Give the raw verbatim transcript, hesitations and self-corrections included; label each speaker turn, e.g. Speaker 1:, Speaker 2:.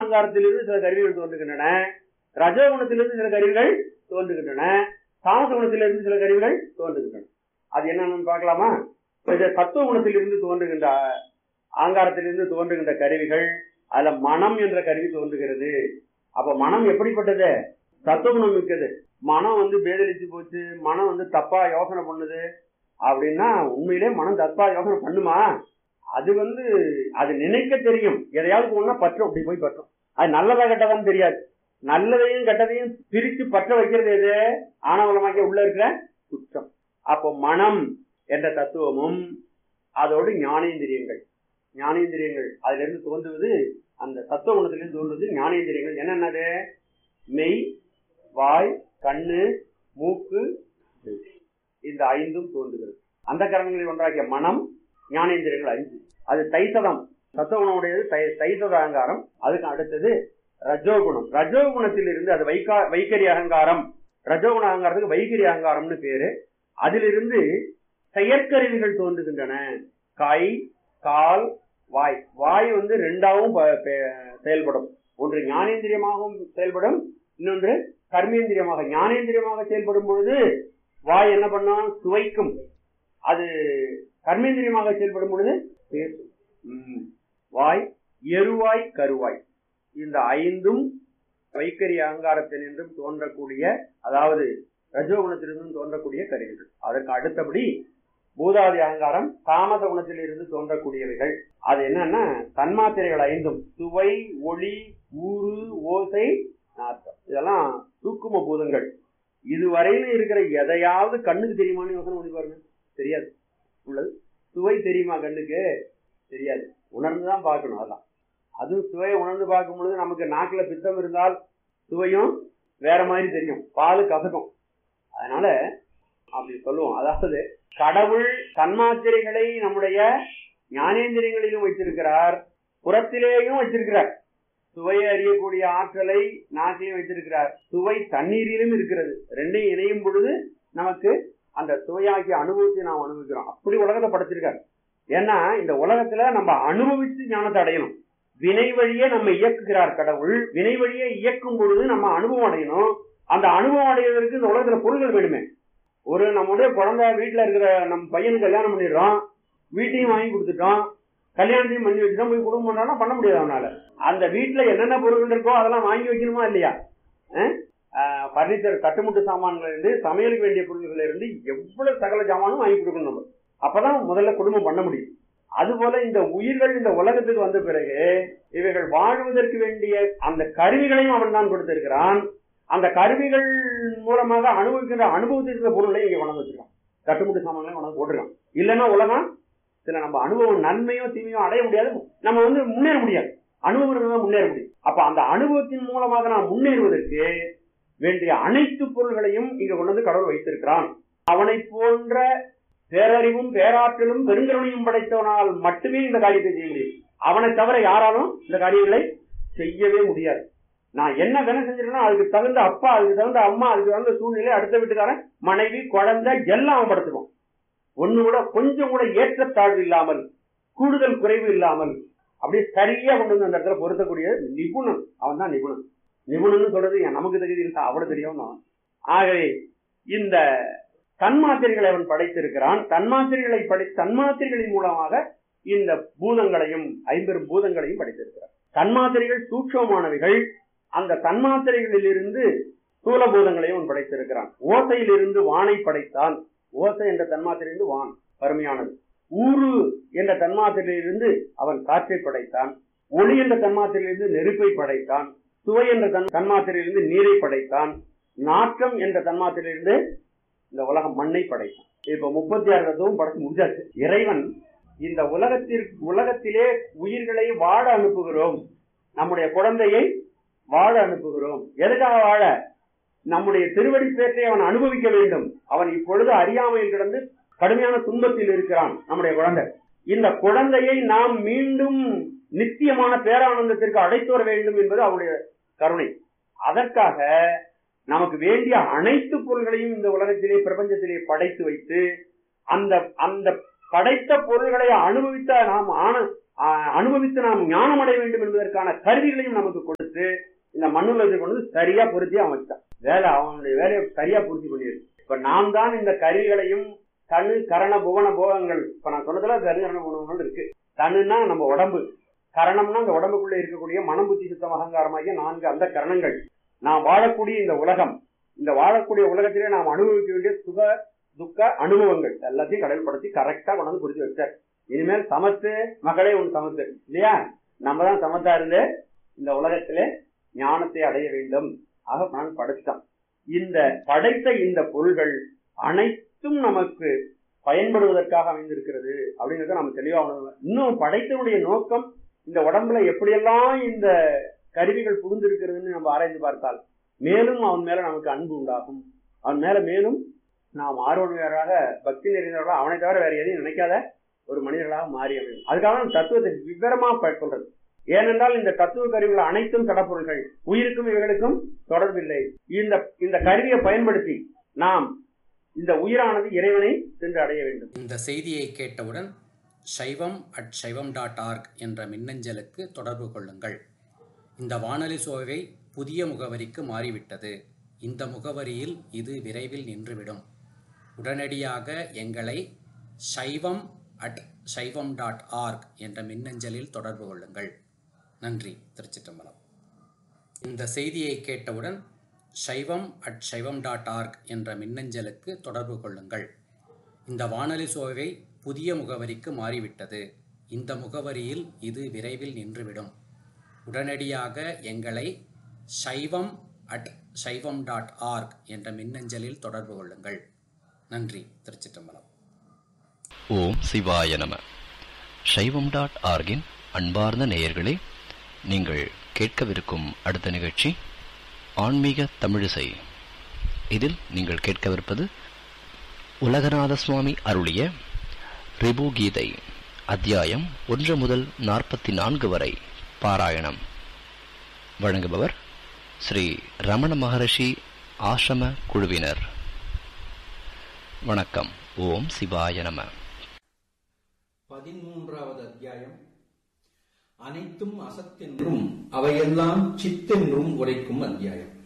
Speaker 1: அகங்காரத்திலிருந்து சில கருவிகள் தோன்றுகின்றன, ரஜோகுணத்திலிருந்து சில கருவிகள் தோன்றுகின்றன, தாமச குணத்திலிருந்து சில கருவிகள் தோன்றுகின்றன. அது என்னன்னு பார்க்கலாமா? சத்துவ குணத்திலிருந்து தோன்றுகின்ற அகங்காரத்திலிருந்து தோன்றுகின்ற கருவிகள், அதுல மனம் என்ற கருவி தோன்றுகிறது. அப்ப மனம் எப்படிப்பட்டது? சத்துவகுணம் மிக்கது. மனம் வந்து பேதலிச்சு போச்சு, மனம் வந்து தப்பா யோசனை பண்ணுது அப்படின்னா உண்மையிலே மனம் தப்பா யோசனை பண்ணுமா? அது வந்து அது நினைக்க தெரியும், எதையாவது ஒண்ணா பற்றும், அப்படி போய் பற்றும். அது நல்லதா கெட்டதான்னு தெரியாது. நல்லதையும் கெட்டதையும் பிரித்து பற்ற வைக்கிறது எது? ஆணவலமாக்கிய உள்ள இருக்கிற குற்றம். அப்போ மனம் என்ற தத்துவமும் அதோடு ஞானேந்திரியங்கள், ஞானேந்திரியங்கள் அதுல இருந்து தோன்றுவது, அந்த தத்துவ குணத்திலிருந்து தோன்றுவது ஞானேந்திரியங்கள். என்னென்னது? மெய், வாய், கண்ணு, மூக்கு, இந்த ஐந்தும் தோன்றுகிறது. அந்த கரணங்களில் ஒன்றாகிய மனம், ஞானேந்திரியங்கள் ஐந்து. அது தைசதம், சத்துவகுணமுடையது தைசத அகங்காரம். அதுக்கு அடுத்தது ரஜோகுணம். ரஜோகுணத்தில் இருந்து அது வைகா வைகரி அகங்காரம். ரஜோகுண அகங்காரத்துக்கு வைகரி அகங்காரம்னு பேரு. அதிலிருந்து செயற்கருவிகள் தோன்றுகின்றன. கை, கால், வாய். வாய் வந்து ரெண்டாவும் செயல்படும். ஒன்று ஞானேந்திரியமாகவும் செயல்படும், இன்னொன்று கர்மேந்திரியமாக. ஞானேந்திரியமாக செயல்படும் பொழுது வாய் என்ன பண்ணும்? சுவைக்கும். அது கர்மேந்திரியமாக செயல்படும் பொழுது பேசும். வாய், எருவாய், கருவாய், இந்த ஐந்தும் வைக்கரி அகங்காரத்தினின்றும் தோன்றக்கூடிய, அதாவது ரஜோகுணத்திலிருந்தும் தோன்றக்கூடிய கருவிகள். அதற்கு அடுத்தபடி பூதாதி அகங்காரம் தாமச குணத்திலிருந்து தோன்றக்கூடியவைகள். அது என்னன்னா தன்மாத்திரைகள் ஐந்தும், சுவை, ஒளி, ஊறு, ஓசை, நாற்றம். இதெல்லாம் சூக்கும பூதங்கள். இதுவரையில இருக்கிற எதையாவது கண்ணுக்கு தெரியுமான்னு யோசனை பண்ணி பாருங்க. தெரியாது. உள்ளது சுவை தெரியுமா? கண்ணுக்கு தெரியாது. உணர்ந்துதான் பார்க்கணும். அதெல்லாம் அதுவும் சுவையை உணர்ந்து பார்க்கும் பொழுது நமக்கு நாக்குல பித்தம் இருந்தால் சுவையும் வேற மாதிரி தெரியும், பாலு கசக்கும். அதனால அப்படி சொல்லுவோம். அதாவது கடவுள் தன்மாத்திரைகளை நம்முடைய ஞானேந்திரியங்களிலும் வைத்திருக்கிறார், புறத்திலேயும் வச்சிருக்கிறார். சுவையை அறியக்கூடிய ஆற்றலை நாட்டிலையும் வைத்திருக்கிறார். சுவை தண்ணீரிலும் இருக்கிறது. ரெண்டையும் இணையும் பொழுது நமக்கு அந்த சுவையாகிய அனுபவத்தை நாம் அனுபவிக்கிறோம். அப்படி உலகத்தை படைச்சிருக்காரு. ஏன்னா இந்த உலகத்துல நம்ம அனுபவிச்சு ஞானத்தை அடையணும். வினை வழியே நம்ம இயக்குகிறார் கடவுள். வினை வழியே இயக்கும் பொழுது நம்ம அனுபவம் அடையணும். அந்த அனுபவம் அடைவதற்கு இந்த உலகத்துல பொருள்கள் வேணுமே. ஒரு நம்முடைய குழந்தை வீட்டுல இருக்கிற நம்ம பையனுக்கு கல்யாணம் பண்ணிடுறோம், வீட்டையும் வாங்கி கொடுத்துட்டோம், கல்யாணத்தையும் பண்ணி வச்சுட்டோம், போய் குடும்பம் பண்ணாலும் பண்ண முடியாது அவனால. அந்த வீட்டுல என்னென்ன பொருட்கள் இருக்கோ அதெல்லாம் வாங்கி வைக்கணுமா இல்லையா? பர்னிச்சர், கட்டுமுட்டு சாமான்கள் இருந்து சமையலுக்கு வேண்டிய பொருட்கள் இருந்து எவ்வளவு சகல சாமானும் வாங்கி கொடுக்கணும் நம்ம. அப்பதான் முதல்ல குடும்பம் பண்ண முடியும். அதுபோல இந்த உயிர்கள் இந்த உலகத்துக்கு வந்த பிறகு இவைகள் வாழ்வதற்கு வேண்டிய அந்த கருவிகளையும் அவன் தான் கொடுத்திருக்கிறான். அந்த கருவிகள் மூலமாக அனுபவிக்கின்ற அனுபவத்திற்கு பொருளை இங்க கொண்டு வச்சிருக்கான். கட்டுமுட்டு சாமான்களையும் கொண்டு போட்டிருக்கான். இல்லைன்னா உலகம் சில நம்ம அனுபவம் நன்மையோ தீமையோ அடைய முடியாது, நம்ம வந்து முன்னேற முடியாது. அனுபவம் முன்னேற முடியும். அப்ப அந்த அனுபவத்தின் மூலமாக நாம் முன்னேறுவதற்கு வேண்டிய அனைத்து பொருள்களையும் இங்க கொண்டு வந்து கடவுள் வைத்திருக்கிறான். அவனை போன்ற பேரறிவும் பேராற்றலும் பெருங்கருணையும் படைத்தவனால் மட்டுமே இந்த காரியத்தை செய்ய முடியும். அவனை தவிர யாராலும் இந்த காரியங்களை செய்யவே முடியாது. நான் என்ன வேலை செஞ்சிருக்கேன்னா அதுக்கு தகுந்த அப்பா, அதுக்கு தகுந்த அம்மா, அதுக்கு தகுந்த சூழ்நிலை, அடுத்த வீட்டுக்காரன், மனைவி, குழந்தை எல்லாம் அவன் படுத்துவோம். ஒண்ணு கூட கொஞ்சம் கூட ஏற்றத்தாழ்வு இல்லாமல், கூடுதல் குறைவு இல்லாமல் அப்படியே சரியா கொண்டு வந்து அந்த இடத்துல பொருத்தக்கூடிய நிபுணன் அவன் தான் நிபுணன். நிபுணன் சொல்றது நமக்கு தகுதி இல்லை, அவ்வளவு தெரியும். ஆகவே இந்த தன்மாத்திரைகளை அவன் படைத்திருக்கிறான். தன்மாத்திரைகளை படை தன்மாத்திரைகளின் மூலமாக இந்த பூதங்களையும் ஐம்பெரும் பூதங்களையும் படைத்திருக்கிறான். தன்மாத்திரைகள் சூட்சமானவைகள். அந்த தன்மாத்திரைகளில் இருந்து ஸ்தூல பூதங்களையும் அவன் படைத்திருக்கிறான். ஓசையிலிருந்து வானை படைத்தான். ஓசை என்ற தன்மாத்திரையிலிருந்து வான் பருமையானது. ஊறு என்ற தன்மாத்திரையிலிருந்து அவன் காற்றை படைத்தான். ஒளி என்ற தன்மாத்திரையிலிருந்து நெருப்பை படைத்தான். சுவை என்ற தன் தன்மாத்திரையிலிருந்து நீரை படைத்தான். நாற்றம் என்ற தன்மாத்திரையிலிருந்து இந்த உலகம் மண்ணை படைத்தான். இப்ப முப்பத்தி ஆறு தத்துவம் படைச்சு முடிஞ்சாச்சு. இறைவன் இந்த உலகத்திற்கு உலகத்திலே உயிர்களை வாழ அனுப்புகிறோம். நம்முடைய குழந்தையை வாழ அனுப்புகிறோம். எதுக்காக வாழ? நம்முடைய திருவடி பேற்றை அவன் அனுபவிக்க வேண்டும். அவன் இப்பொழுது அறியாமையில் கிடந்து கடுமையான துன்பத்தில் இருக்கிறான் நம்முடைய குழந்தை. இந்த குழந்தையை நாம் மீண்டும் நித்தியமான பேரானந்தத்திற்கு அழைத்து வர வேண்டும் என்பது அவருடைய கருணை. அதற்காக நமக்கு வேண்டிய அனைத்து பொருள்களையும் இந்த உலகத்திலே பிரபஞ்சத்திலே படைத்து வைத்து அந்த அந்த படைத்த பொருள்களை அனுபவித்த நாம் ஆன அனுபவித்து நாம் ஞானம் அடைய வேண்டும் என்பதற்கான கருவிகளையும் நமக்கு கொடுத்து இந்த மண்ணுலகத்தை கொண்டு சரியா பொருத்தி அமைச்சான். வேலை அவனுடைய வேலையை சரியா பூர்த்தி பண்ணியிருக்கு. இப்ப நாம் தான் இந்த கருவிகளையும் கண்ணு கரண புவன போகங்கள், இப்ப நான் சொன்னதுல கருகரண புவனங்கள் இருக்கு. கண்ணுன்னா நம்ம உடம்பு, கரணம்னா இந்த உடம்புக்குள்ள இருக்கக்கூடிய மனம் புத்தி சுத்தம் அகங்காரமாகிய நான்கு அந்த கரணங்கள். நாம் வாழக்கூடிய இந்த உலகம், இந்த வாழக்கூடிய உலகத்திலே நாம் அனுபவிக்க வேண்டிய சுக துக்க அனுபவங்கள் எல்லாத்தையும் கடல்படுத்தி கரெக்டா கொண்டாந்து புரிஞ்சு வச்சார். இனிமேல் சமத்து மகளே ஒன்று சமத்து இல்லையா, நம்ம தான் சமத்தா இருந்து இந்த உலகத்திலே ஞானத்தை அடைய வேண்டும். ஆக நான் படைத்தான். இந்த படைத்த இந்த பொருள்கள் அனைத்தும் நமக்கு பயன்படுவதற்காக அமைந்திருக்கிறது அப்படிங்கிறத நம்ம தெளிவா உணர்வோம். இன்னும் படைத்தனுடைய நோக்கம் இந்த உடம்புல எப்படியெல்லாம் இந்த கருவிகள் புகுந்திருக்கிறதுன்னு நம்ம ஆராய்ந்து பார்த்தால் மேலும் அவன் மேல நமக்கு அன்பு உண்டாகும். அவன் மேல மேலும் நாம் ஆர்வலராக பக்தி நிறைந்தவர்களாக அவனை தவிர வேற எதையும் நினைக்காத ஒரு மனிதர்களாக மாறி அமையும். அதுக்காக தத்துவத்தை விவரமா சொல்றது. ஏனென்றால் இந்த தத்துவ கருவிகள் அனைத்தும் கடப்பொருள்கள், உயிருக்கும் இவைகளுக்கும் தொடர்பில்லை. இந்த இந்த கருவியை பயன்படுத்தி நாம் இந்த உயிரானது இறைவனை சென்று அடைய வேண்டும்.
Speaker 2: இந்த செய்தியை கேட்டவுடன் சைவம் அட் சைவம் டாட் ஆர்க் என்ற மின்னஞ்சலுக்கு தொடர்பு கொள்ளுங்கள். இந்த வானொலி சோவை புதிய முகவரிக்கு மாறிவிட்டது. இந்த முகவரியில் இது விரைவில் நின்றுவிடும். உடனடியாக எங்களை சைவம் அட் சைவம் டாட் ஆர்க் என்ற மின்னஞ்சலில் தொடர்பு கொள்ளுங்கள். நன்றி. திருச்சிற்றம்பலம். இந்த செய்தியை கேட்டவுடன் சைவம் அட் சைவம் டாட் ஆர்க் என்ற மின்னஞ்சலுக்கு தொடர்பு கொள்ளுங்கள். இந்த வானொலி சோவை புதிய முகவரிக்கு மாறிவிட்டது. இந்த முகவரியில் இது விரைவில் நின்றுவிடும். உடனடியாக எங்களை சைவம் அட் சைவம் டாட் ஆர்க் என்ற மின்னஞ்சலில் தொடர்பு கொள்ளுங்கள். நன்றி. திருச்சிற்றம்பலம்.
Speaker 3: ஓம் சிவாய நம. சைவம் டாட் ஆர்கின் அன்பார்ந்த நேயர்களே, நீங்கள் கேட்கவிருக்கும் அடுத்த நிகழ்ச்சி ஆன்மீக தமிழிசை. இதில் நீங்கள் கேட்கவிருப்பது உலகநாத சுவாமி அருளிய ரிபு கீதை அத்தியாயம் ஒன்று முதல் நாற்பத்தி நான்கு வரை பாராயணம். வழங்குபவர் ஸ்ரீ ரமண மகரிஷி ஆசிரம குழுவினர். வணக்கம். ஓம் சிவாய நம.
Speaker 4: பதிமூன்றாவது அத்தியாயம். அனைத்தும் அசத்தென்றும் அவையெல்லாம் சித்தென்றும் உரைக்கும் அத்தியாயம்.